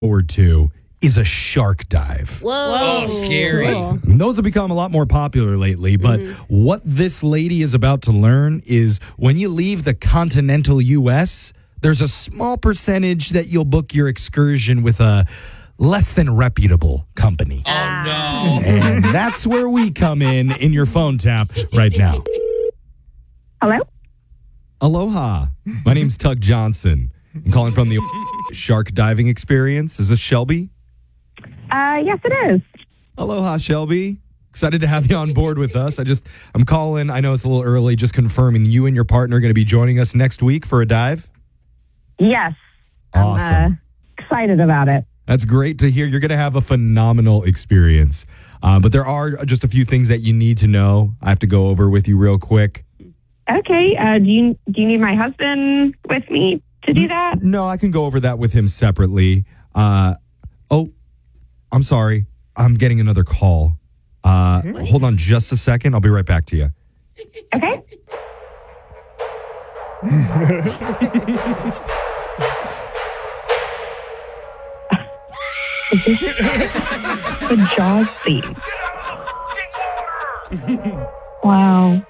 forward to is a shark dive. Whoa, scary. Cool. Those have become a lot more popular lately, but what this lady is about to learn is when you leave the continental U.S., there's a small percentage that you'll book your excursion with a less than reputable company. Oh, no. And that's where we come in your phone tap right now. Hello? Aloha. My name's Tug Johnson. I'm calling from the shark diving experience. Is this Shelby? Yes, it is. Aloha, Shelby. Excited to have you on board with us. I'm calling. I know it's a little early, just confirming you and your partner are going to be joining us next week for a dive. Yes. Awesome. I'm excited about it. That's great to hear. You're going to have a phenomenal experience. But there are just a few things that you need to know. I have to go over with you real quick. Okay. Do you need my husband with me to do that? No, I can go over that with him separately. I'm sorry. I'm getting another call. Hold on just a second. I'll be right back to you. Okay. The Jaws theme. Wow.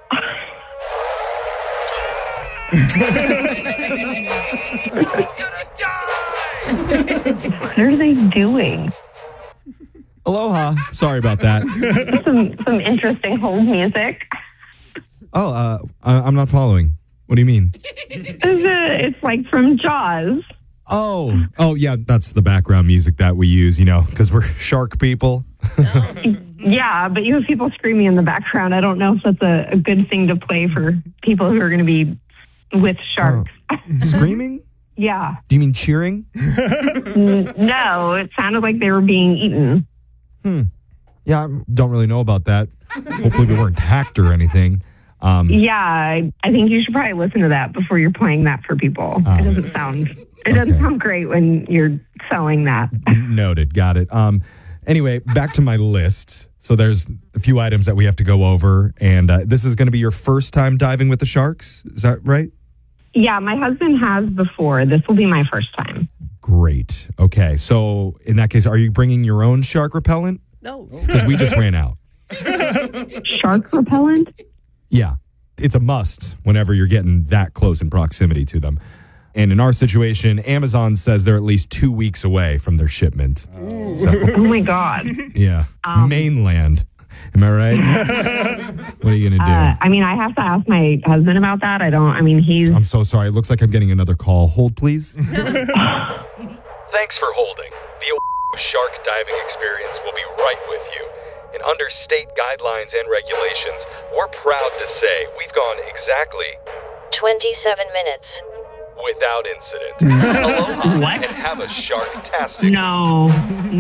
What are they doing? Aloha. Sorry about that. Some interesting hold music. I'm not following. What do you mean? It's like from Jaws. Oh, yeah, that's the background music that we use, because we're shark people. Yeah, but you have people screaming in the background. I don't know if that's a good thing to play for people who are going to be with sharks. Screaming? Yeah. Do you mean cheering? No, it sounded like they were being eaten. Yeah, I don't really know about that. Hopefully we weren't hacked or anything. Yeah, I think you should probably listen to that before you're playing that for people. It doesn't sound great when you're selling that. Noted. Got it. Anyway, back to my list. So there's a few items that we have to go over, and this is going to be your first time diving with the sharks. Is that right? Yeah, my husband has before. This will be my first time. Great. Okay. So in that case, are you bringing your own shark repellent? No. Because we just ran out. Shark repellent? Yeah. It's a must whenever you're getting that close in proximity to them. And in our situation, Amazon says they're at least 2 weeks away from their shipment. Oh my God. Yeah. Mainland. Am I right? What are you going to do? I have to ask my husband about that. He's... I'm so sorry. It looks like I'm getting another call. Hold, please. Thanks for holding. The shark diving experience will be right with you. And under state guidelines and regulations, we're proud to say we've gone exactly 27 minutes. without incident. Aloha What? and have a shark-tastic. No.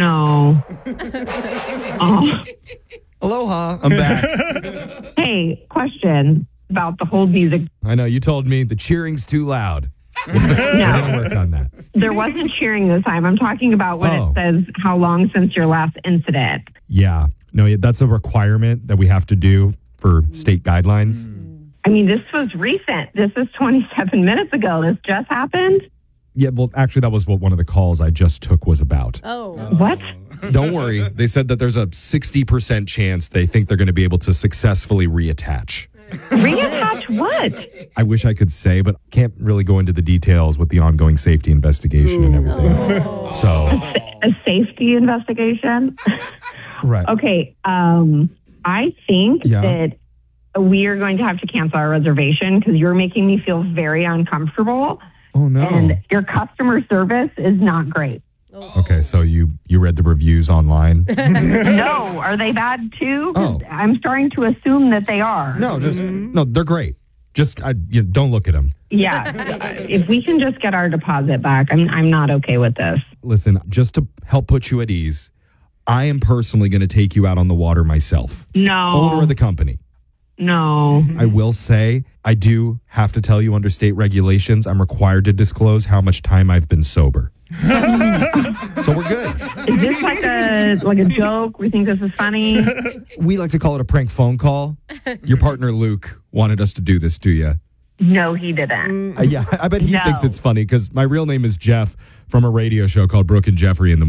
Oh. Aloha. I'm back. Hey, question about the hold music. I know you told me the cheering's too loud. We're No, going to work on that. there wasn't cheering this time. I'm talking about when Oh. it says how long since your last incident. Yeah. No, that's a requirement that we have to do for state guidelines. This was recent. This is 27 minutes ago. This just happened. Yeah, well, actually, that was what one of the calls I just took was about. Oh. What? Don't worry. They said that there's a 60% chance they think they're going to be able to successfully reattach. Reattach what? I wish I could say, but can't really go into the details with the ongoing safety investigation and everything. So, A safety investigation? right. Okay. I think Yeah. that we are going to have to cancel our reservation because you're making me feel very uncomfortable. Oh, no. And your customer service is not great. Okay, so you read the reviews online? No, are they bad too? 'Cause Oh. I'm starting to assume that they are. No, they're great. Just don't look at them. Yeah, if we can just get our deposit back, I'm not okay with this. Listen, just to help put you at ease, I am personally going to take you out on the water myself. No, Owner of the company. no. I will say, I do have to tell you under state regulations, I'm required to disclose how much time I've been sober. So we're good. Is this like a joke? We think this is funny. We like to call it a prank phone call. Your partner, Luke, wanted us to do this to you. No, he didn't. Yeah, I bet he No. thinks it's funny because my real name is Jeff from a radio show called Brooke and Jeffrey in the